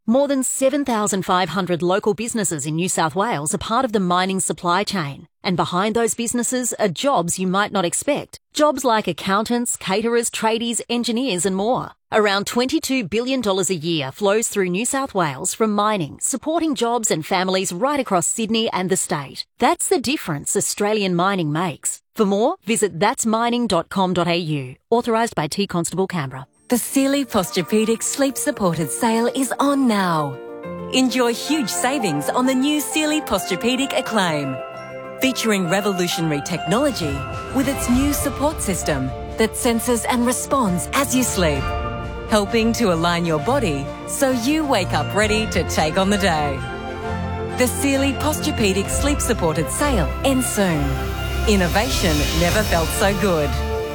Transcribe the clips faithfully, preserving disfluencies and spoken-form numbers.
More than seven thousand five hundred local businesses in New South Wales are part of the mining supply chain. And behind those businesses are jobs you might not expect. Jobs like accountants, caterers, tradies, engineers and more. Around twenty-two billion dollars a year flows through New South Wales from mining, supporting jobs and families right across Sydney and the state. That's the difference Australian mining makes. For more, visit that's mining dot com dot a u. Authorised by T Constable Canberra. The Sealy Posturepedic Sleep Supported sale is on now. Enjoy huge savings on the new Sealy Posturepedic Acclaim, featuring revolutionary technology with its new support system that senses and responds as you sleep, helping to align your body so you wake up ready to take on the day. The Sealy Posturepedic Sleep Supported sale ends soon. Innovation never felt so good.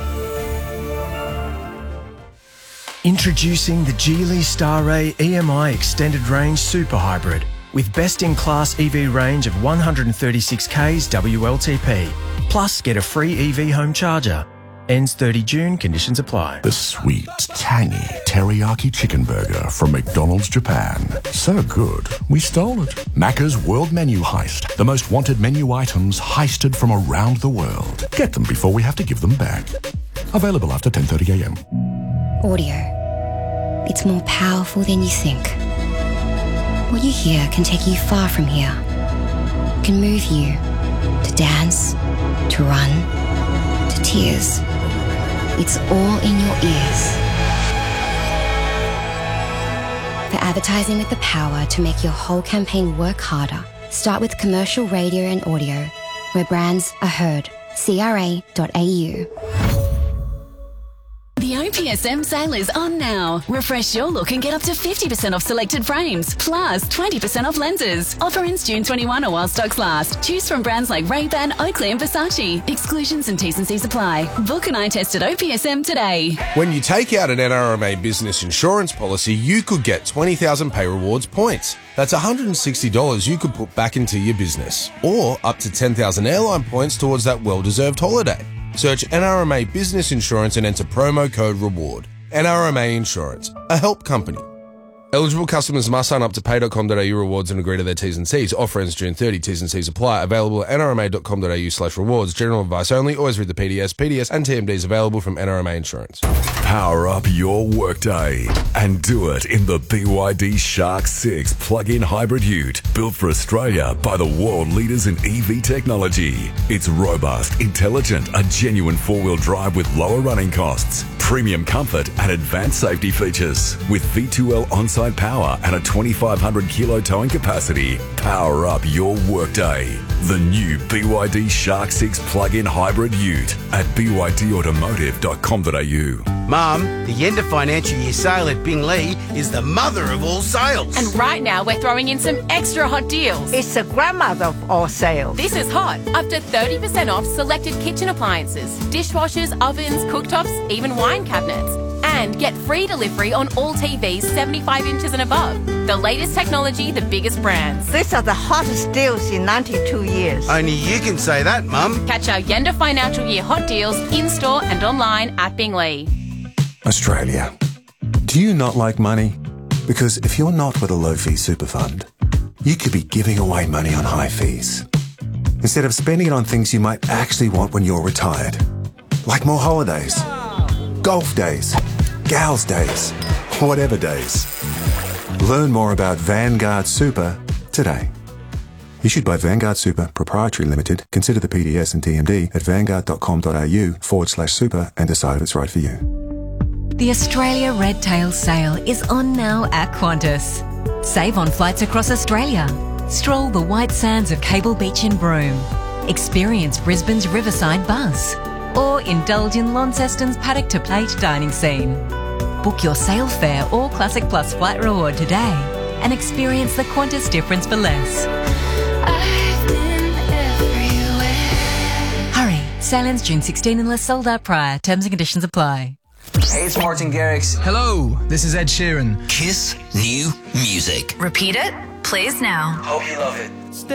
Introducing the Geely Starray E M I Extended Range Super Hybrid with best-in-class E V range of one hundred thirty-six k's W L T P. Plus, get a free E V home charger. Ends thirtieth of June, conditions apply. The sweet, tangy teriyaki chicken burger from McDonald's Japan. So good, we stole it. Macca's World Menu Heist. The most wanted menu items heisted from around the world. Get them before we have to give them back. Available after ten thirty a m. Audio. It's more powerful than you think. What you hear can take you far from here. It can move you to dance, to run, to tears. It's all in your ears. For advertising with the power to make your whole campaign work harder, start with commercial radio and audio, where brands are heard. C R A dot A U. The O P S M sale is on now. Refresh your look and get up to fifty percent off selected frames, plus twenty percent off lenses. Offer ends June twenty-first or while stocks last. Choose from brands like Ray-Ban, Oakley and Versace. Exclusions and T's and C's apply. Book an eye test at O P S M today. When you take out an N R M A business insurance policy, you could get twenty thousand Pay Rewards points. That's one hundred sixty dollars you could put back into your business. Or up to ten thousand airline points towards that well-deserved holiday. Search N R M A Business Insurance and enter promo code REWARD. N R M A Insurance, a help company. Eligible customers must sign up to pay dot com dot a u rewards and agree to their T's and C's. Offer ends June thirtieth. T's and C's apply. Available at n r m a dot com dot a u slash rewards. General advice only. Always read the P D S. P D S and T M Ds available from N R M A Insurance. Power up your workday and do it in the B Y D Shark six plug-in hybrid ute, built for Australia by the world leaders in E V technology. It's robust, intelligent, a genuine four-wheel drive with lower running costs, premium comfort and advanced safety features. With V two L on-site power and a twenty-five hundred kilo towing capacity. Power up your workday. The new B Y D Shark six plug-in hybrid ute at b y d automotive dot com dot a u. Mum, the end of financial year sale at Bingley is the mother of all sales. And right now we're throwing in some extra hot deals. It's the grandmother of all sales. This is hot. Up to thirty percent off selected kitchen appliances, dishwashers, ovens, cooktops, even wine cabinets. And get free delivery on all T Vs seventy-five inches and above. The latest technology, the biggest brands. These are the hottest deals in ninety-two years. Only you can say that, Mum. Catch our Yenda Financial Year hot deals in-store and online at Bingley. Australia. Do you not like money? Because if you're not with a low-fee super fund, you could be giving away money on high fees, instead of spending it on things you might actually want when you're retired. Like more holidays, golf days, gals days, whatever days. Learn more about Vanguard Super today. Issued by Vanguard Super Proprietary Limited. Consider the P D S and T M D at vanguard dot com dot a u forward slash super and decide if it's right for you. The Australia Red Tail sale is on now at Qantas. Save on flights across Australia. Stroll the white sands of Cable Beach in Broome. Experience Brisbane's Riverside Bus. Or indulge in Launceston's paddock to plate dining scene. Book your sail fare or Classic Plus flight reward today and experience the Qantas difference for less. I've been everywhere. Hurry, sale ends June sixteenth unless sold out prior. Terms and conditions apply. Hey, it's Martin Garrix. Hello, this is Ed Sheeran. Kiss new music. Repeat it, please now. Hope you love it.